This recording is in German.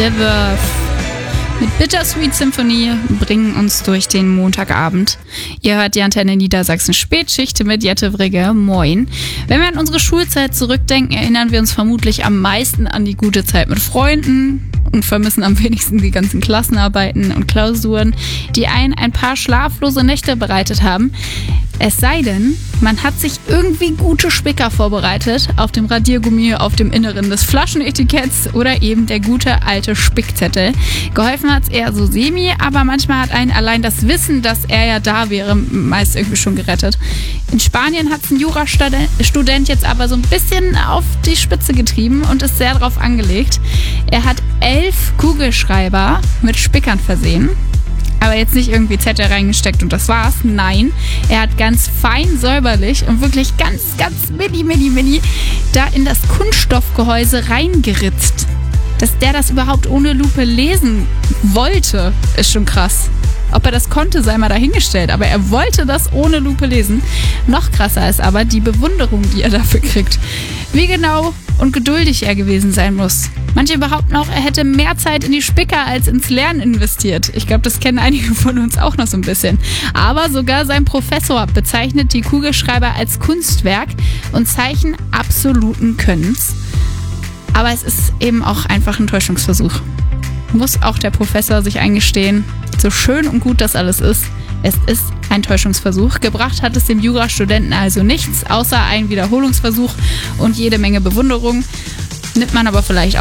The Verve mit Bittersweet Symphony bringen uns durch den Montagabend. Ihr hört die Antenne Niedersachsen Spätschicht mit Jette Wrigge. Moin. Wenn wir an unsere Schulzeit zurückdenken, erinnern wir uns vermutlich am meisten an die gute Zeit mit Freunden und vermissen am wenigsten die ganzen Klassenarbeiten und Klausuren, die einen ein paar schlaflose Nächte bereitet haben. Es sei denn, man hat sich irgendwie gute Spicker vorbereitet auf dem Radiergummi, auf dem Inneren des Flaschenetiketts oder eben der gute alte Spickzettel. Geholfen hat es eher so semi, aber manchmal hat einen allein das Wissen, dass er ja da wäre, meist irgendwie schon gerettet. In Spanien hat es ein Jurastudent jetzt aber so ein bisschen auf die Spitze getrieben und ist sehr drauf angelegt. Er hat 11 Kugelschreiber mit Spickern versehen. Aber jetzt nicht irgendwie Zettel reingesteckt und das war's. Nein, er hat ganz fein säuberlich und wirklich ganz mini da in das Kunststoffgehäuse reingeritzt. Dass der das überhaupt ohne Lupe lesen wollte, ist schon krass. Ob er das konnte, sei mal dahingestellt. Aber er wollte das ohne Lupe lesen. Noch krasser ist aber die Bewunderung, die er dafür kriegt. Wie genau und geduldig er gewesen sein muss. Manche behaupten auch, er hätte mehr Zeit in die Spicker als ins Lernen investiert. Ich glaube, das kennen einige von uns auch noch so ein bisschen. Aber sogar sein Professor bezeichnet die Kugelschreiber als Kunstwerk und Zeichen absoluten Könnens. Aber es ist eben auch einfach ein Täuschungsversuch. Muss auch der Professor sich eingestehen, so schön und gut das alles ist, es ist ein Täuschungsversuch. Gebracht hat es dem Jurastudenten also nichts, außer ein Wiederholungsversuch und jede Menge Bewunderung. Nimmt man aber vielleicht auch